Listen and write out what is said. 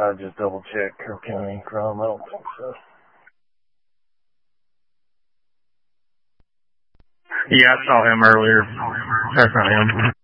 Just double check Kirk County Chrome. I don't think so. Yeah, I saw him earlier. That's not him.